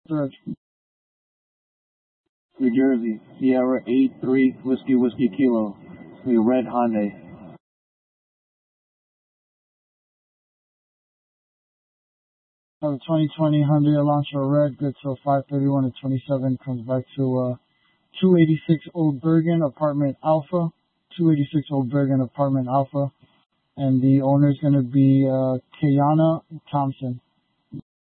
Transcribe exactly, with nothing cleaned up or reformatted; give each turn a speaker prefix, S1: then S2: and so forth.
S1: Search.
S2: New Jersey, Sierra eight three Whiskey Whiskey Kilo. The red Hyundai.
S1: Uh, the twenty twenty Hyundai Elantra Red, good till five thirty-one to twenty-seven, comes back to uh, two eighty-six Old Bergen, Apartment Alpha. two eighty-six Old Bergen, Apartment Alpha. And the owner's going to be uh, Kayana Thompson.